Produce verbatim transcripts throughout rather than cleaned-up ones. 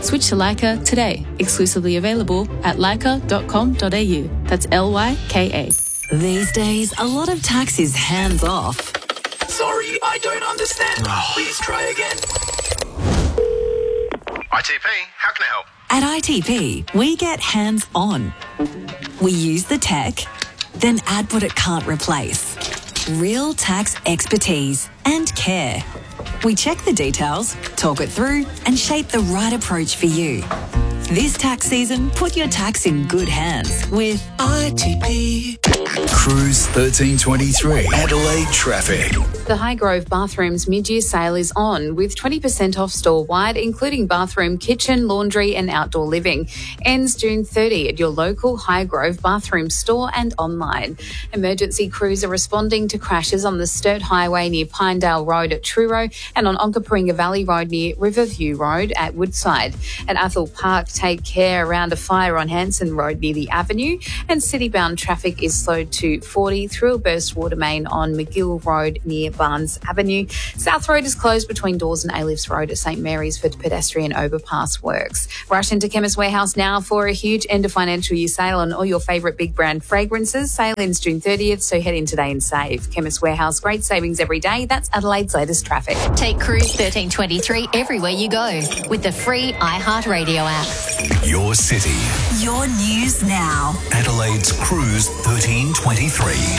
Switch to Lyca today. Exclusively available at lyca dot com dot a u. That's L Y K A. These days, a lot of tax is hands off. Sorry, I don't understand. Please try again. I T P, how can I help? At I T P, we get hands on. We use the tech, then add what it can't replace. Real tax expertise and care. We check the details, talk it through, and shape the right approach for you. This tax season, put your tax in good hands with I T P. Cruise thirteen twenty-three, Adelaide traffic. The Highgrove Bathrooms mid-year sale is on with twenty percent off store-wide, including bathroom, kitchen, laundry and outdoor living. Ends June thirtieth at your local Highgrove Bathroom store and online. Emergency crews are responding to crashes on the Sturt Highway near Pinedale Road at Truro and on Onkaparinga Valley Road near Riverview Road at Woodside. At Athol Park, take care around a fire on Hanson Road near the Avenue, and city-bound traffic is slowed to forty through a burst water main on McGill Road near Barnes Avenue. South Road is closed between Dawes and A-Lifts Road at St Mary's for pedestrian overpass works. Rush into Chemist Warehouse now for a huge end of financial year sale on all your favourite big brand fragrances. Sale ends June thirtieth, so head in today and save. Chemist Warehouse, great savings every day. That's Adelaide's latest traffic. Take Cruise thirteen twenty-three everywhere you go with the free iHeartRadio app. Your city. your news now. Adelaide's Cruise thirteen twenty-three.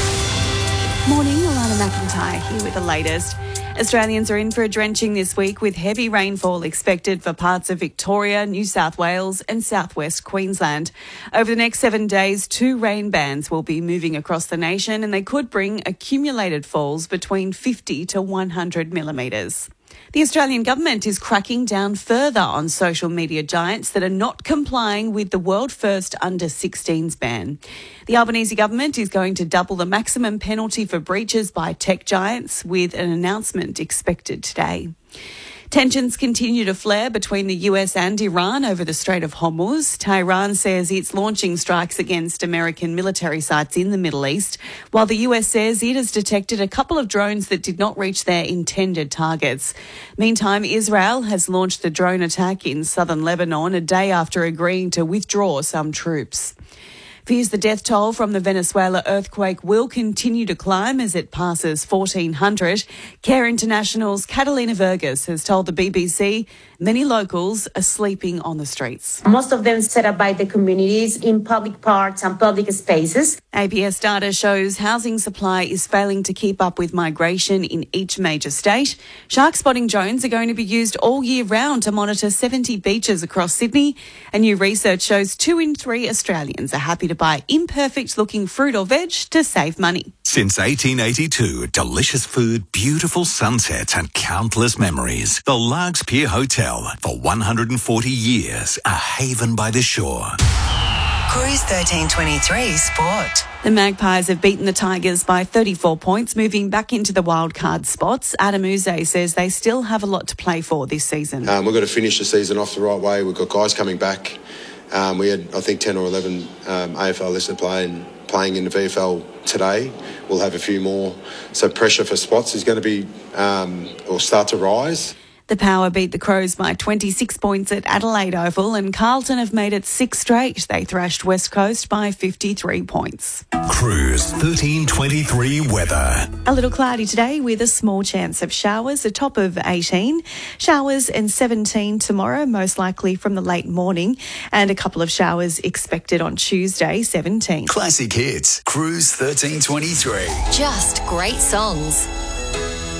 Morning, Alana McIntyre here with the latest. Australians are in for a drenching this week with heavy rainfall expected for parts of Victoria, New South Wales and southwest Queensland. Over the next seven days, two rain bands will be moving across the nation and they could bring accumulated falls between fifty to one hundred millimetres. The Australian government is cracking down further on social media giants that are not complying with the world-first under sixteens ban. The Albanese government is going to double the maximum penalty for breaches by tech giants, with an announcement expected today. Tensions continue to flare between the U S and Iran over the Strait of Hormuz. Tehran says it's launching strikes against American military sites in the Middle East, while the U S says it has detected a couple of drones that did not reach their intended targets. Meantime, Israel has launched the drone attack in southern Lebanon a day after agreeing to withdraw some troops. Fears the death toll from the Venezuela earthquake will continue to climb as it passes fourteen hundred. Care International's Catalina Vergas has told the B B C many locals are sleeping on the streets. Most of them set up by the communities in public parks and public spaces. A B S data shows housing supply is failing to keep up with migration in each major state. Shark spotting drones are going to be used all year round to monitor seventy beaches across Sydney. And new research shows two in three Australians are happy to buy imperfect-looking fruit or veg to save money. Since eighteen eighty-two, delicious food, beautiful sunsets and countless memories. The Largs Pier Hotel, for one hundred forty years, a haven by the shore. Cruise thirteen twenty-three Sport. The Magpies have beaten the Tigers by thirty-four points, moving back into the wildcard spots. Adam Uze says they still have a lot to play for this season. Um, we've got to finish the season off the right way. We've got guys coming back. Um, we had, I think, ten or eleven um, A F L listed playing playing in the V F L today. We'll have a few more. So pressure for spots is going to be, um, or start to rise. The Power beat the Crows by twenty-six points at Adelaide Oval, and Carlton have made it six straight. They thrashed West Coast by fifty-three points. Cruise thirteen twenty-three weather. A little cloudy today with a small chance of showers, a top of eighteen. Showers and seventeen tomorrow, most likely from the late morning, and a couple of showers expected on Tuesday, seventeen. Classic hits. Cruise thirteen twenty-three. Just great songs.